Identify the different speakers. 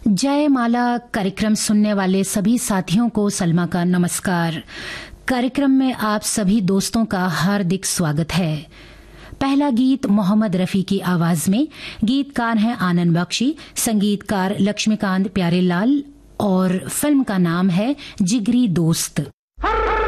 Speaker 1: जयमाला कार्यक्रम सुनने वाले सभी साथियों को सलमा का नमस्कार। कार्यक्रम में आप सभी दोस्तों का हार्दिक स्वागत है। पहला गीत मोहम्मद रफी की आवाज में, गीतकार हैं आनंद बख्शी, संगीतकार लक्ष्मीकांत प्यारेलाल और फिल्म का नाम है जिगरी दोस्त।